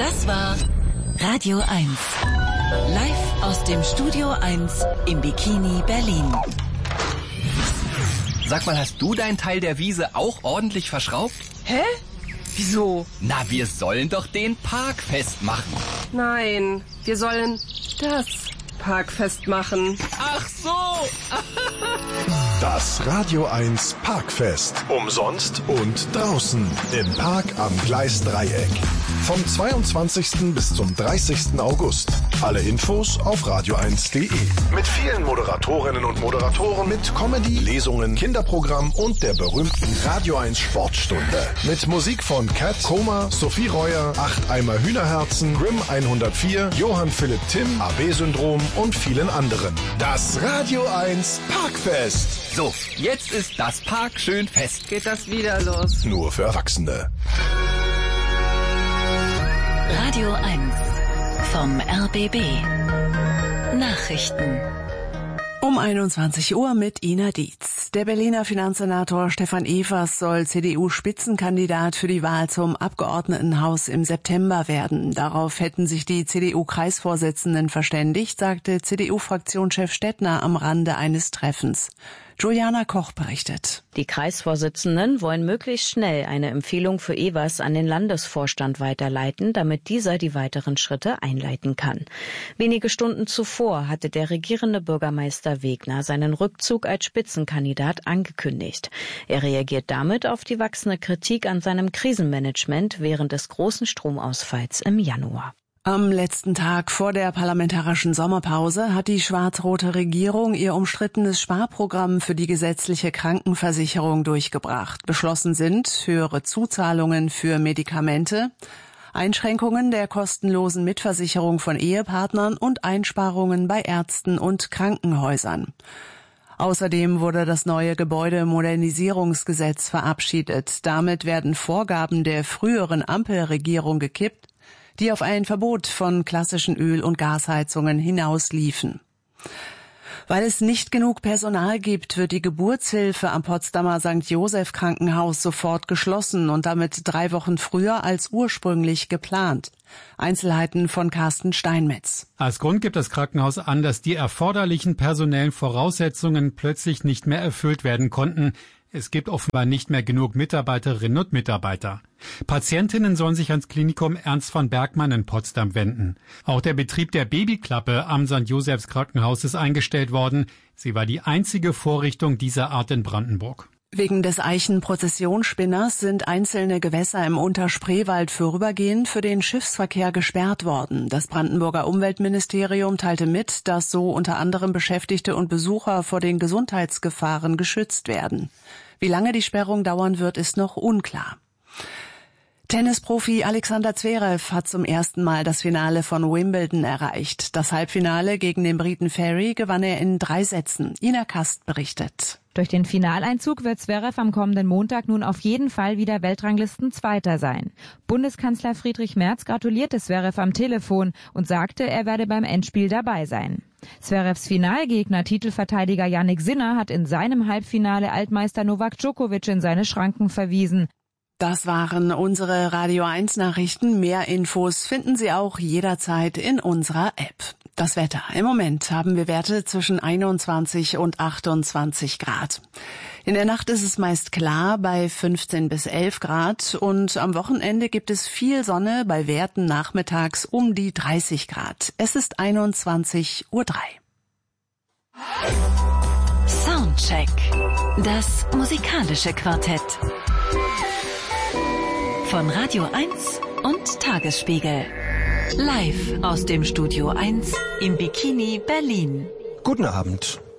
Das war Radio 1. Live aus dem Studio 1 im Bikini Berlin. Sag mal, hast du deinen Teil der Wiese auch ordentlich verschraubt? Hä? Wieso? Na, wir sollen doch den Park festmachen. Nein, wir sollen das Park festmachen. Ach so! Das Radio 1 Parkfest. Umsonst und draußen im Park am Gleisdreieck. Vom 22. bis zum 30. August. Alle Infos auf radio1.de. Mit vielen Moderatorinnen und Moderatoren, mit Comedy, Lesungen, Kinderprogramm und der berühmten Radio 1 Sportstunde. Mit Musik von Cat, Koma, Sophie Reuer, 8 Eimer Hühnerherzen, Grimm 104, Johann Philipp Timm, AB-Syndrom und vielen anderen. Das Radio 1 Parkfest. So, jetzt ist das Park schön fest. Geht das wieder los? Nur für Erwachsene. Radio 1 vom RBB. Nachrichten. Um 21 Uhr mit Ina Dietz. Der Berliner Finanzsenator Stefan Evers soll CDU-Spitzenkandidat für die Wahl zum Abgeordnetenhaus im September werden. Darauf hätten sich die CDU-Kreisvorsitzenden verständigt, sagte CDU-Fraktionschef Stettner am Rande eines Treffens. Juliana Koch berichtet. Die Kreisvorsitzenden wollen möglichst schnell eine Empfehlung für Evers an den Landesvorstand weiterleiten, damit dieser die weiteren Schritte einleiten kann. Wenige Stunden zuvor hatte der regierende Bürgermeister Wegner seinen Rückzug als Spitzenkandidat angekündigt. Er reagiert damit auf die wachsende Kritik an seinem Krisenmanagement während des großen Stromausfalls im Januar. Am letzten Tag vor der parlamentarischen Sommerpause hat die schwarz-rote Regierung ihr umstrittenes Sparprogramm für die gesetzliche Krankenversicherung durchgebracht. Beschlossen sind höhere Zuzahlungen für Medikamente, Einschränkungen der kostenlosen Mitversicherung von Ehepartnern und Einsparungen bei Ärzten und Krankenhäusern. Außerdem wurde das neue Gebäudemodernisierungsgesetz verabschiedet. Damit werden Vorgaben der früheren Ampelregierung gekippt, die auf ein Verbot von klassischen Öl- und Gasheizungen hinausliefen. Weil es nicht genug Personal gibt, wird die Geburtshilfe am Potsdamer St. Joseph Krankenhaus sofort geschlossen und damit 3 Wochen früher als ursprünglich geplant. Einzelheiten von Carsten Steinmetz. Als Grund gibt das Krankenhaus an, dass die erforderlichen personellen Voraussetzungen plötzlich nicht mehr erfüllt werden konnten. Es gibt offenbar nicht mehr genug Mitarbeiterinnen und Mitarbeiter. Patientinnen sollen sich ans Klinikum Ernst von Bergmann in Potsdam wenden. Auch der Betrieb der Babyklappe am St. Josephs Krankenhaus ist eingestellt worden. Sie war die einzige Vorrichtung dieser Art in Brandenburg. Wegen des Eichenprozessionsspinners sind einzelne Gewässer im Unterspreewald vorübergehend für den Schiffsverkehr gesperrt worden. Das Brandenburger Umweltministerium teilte mit, dass so unter anderem Beschäftigte und Besucher vor den Gesundheitsgefahren geschützt werden. Wie lange die Sperrung dauern wird, ist noch unklar. Tennisprofi Alexander Zverev hat zum ersten Mal das Finale von Wimbledon erreicht. Das Halbfinale gegen den Briten Ferry gewann er in 3 Sätzen. Ina Kast berichtet. Durch den Finaleinzug wird Zverev am kommenden Montag nun auf jeden Fall wieder Weltranglistenzweiter sein. Bundeskanzler Friedrich Merz gratulierte Zverev am Telefon und sagte, er werde beim Endspiel dabei sein. Zverevs Finalgegner, Titelverteidiger Jannik Sinner, hat in seinem Halbfinale Altmeister Novak Djokovic in seine Schranken verwiesen. Das waren unsere Radio 1 Nachrichten. Mehr Infos finden Sie auch jederzeit in unserer App. Das Wetter. Im Moment haben wir Werte zwischen 21 und 28 Grad. In der Nacht ist es meist klar bei 15 bis 11 Grad und am Wochenende gibt es viel Sonne bei Werten nachmittags um die 30 Grad. Es ist 21:03 Uhr. Soundcheck. Das musikalische Quartett. Von Radio 1 und Tagesspiegel. Live aus dem Studio 1 im Bikini Berlin. Guten Abend.